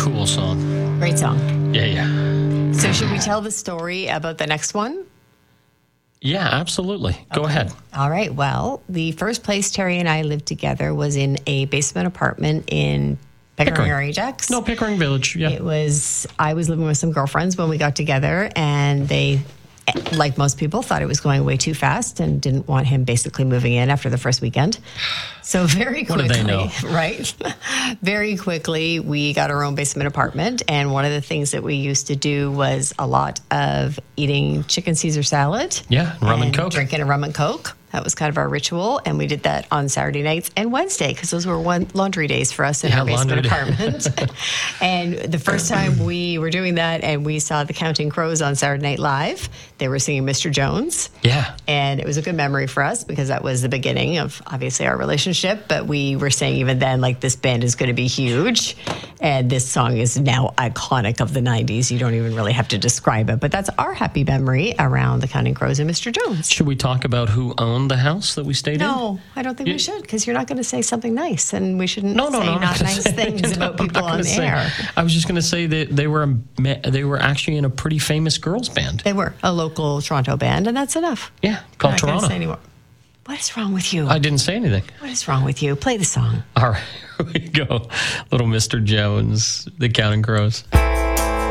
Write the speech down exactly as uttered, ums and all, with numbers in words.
Cool song. Great song. Yeah, yeah. So should we tell the story about the next one? Yeah, absolutely. Go Okay. ahead. All right. Well, the first place Terry and I lived together was in a basement apartment in Pickering, Pickering. or Ajax. No, Pickering Village. Yeah. It was, I was living with some girlfriends when we got together, and they, like most people, thought it was going way too fast and didn't want him basically moving in after the first weekend. So very What quickly, do they know? right? Very quickly, we got our own basement apartment. And one of the things that we used to do was a lot of eating chicken Caesar salad. Yeah, rum and Coke. Drinking a rum and Coke. That was kind of our ritual. And we did that on Saturday nights and Wednesday because those were one laundry days for us in Yeah, our basement laundry day. apartment. And the first time we were doing that and we saw the Counting Crows on Saturday Night Live, they were singing Mister Jones. Yeah. And it was a good memory for us because that was the beginning of obviously our relationship. But we were saying even then, like, this band is going to be huge. And this song is now iconic of the nineties. You don't even really have to describe it. But that's our happy memory around the Counting Crows and Mister Jones. Should we talk about who owned the house that we stayed in? No, I don't think You- we should because you're not going to say something nice. And we shouldn't No, no, say no. I'm not gonna nice say- things no, about I'm people not on gonna the say- air. I was just going to say that they were a, ma- they were actually in a pretty famous girls band. They were a local Toronto band, and that's enough. Yeah, called I'm not gonna Toronto. say anymore. What is wrong with you? I didn't say anything. What is wrong with you? Play the song. All right, here we go. Little Mister Jones, the Counting Crows.